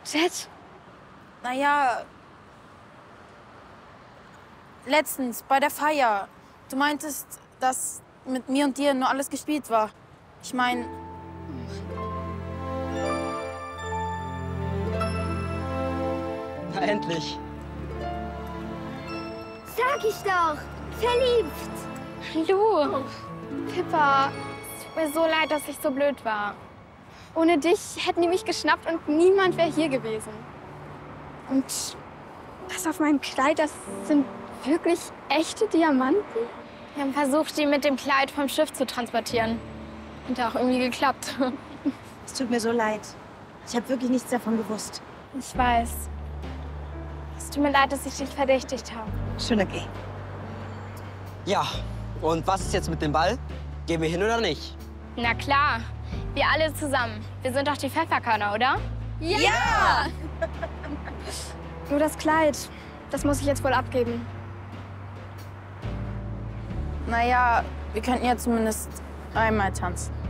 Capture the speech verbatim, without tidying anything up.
Jet? Naja, letztens bei der Feier. Du meintest, dass mit mir und dir nur alles gespielt war. Ich meine... Na, endlich. Sag ich doch! Verliebt! Lu, Pippa, es tut mir so leid, dass ich so blöd war. Ohne dich hätten die mich geschnappt und niemand wäre hier gewesen. Und das auf meinem Kleid, das sind wirklich echte Diamanten? Wir haben versucht, die mit dem Kleid vom Schiff zu transportieren. Hat auch irgendwie geklappt. Es tut mir so leid. Ich habe wirklich nichts davon gewusst. Ich weiß. Es tut mir leid, dass ich dich verdächtigt habe. Schon okay. Ja, und was ist jetzt mit dem Ball? Gehen wir hin oder nicht? Na klar, wir alle zusammen. Wir sind doch die Pfefferkörner, oder? Ja! ja! Nur das Kleid, das muss ich jetzt wohl abgeben. Naja, wir könnten ja zumindest einmal tanzen.